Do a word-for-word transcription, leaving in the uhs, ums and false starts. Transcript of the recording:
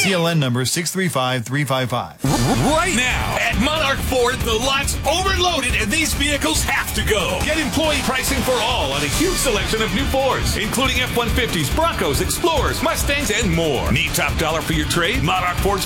C L N number six three five three five five. Right now at Monarch Ford, the lot's overloaded and these vehicles have to go. Get employee pricing for all on a huge selection of new Fords, including F one fifties, Broncos, Explorers, Mustangs, and more. Need top dollar for your trade? Monarch Ford's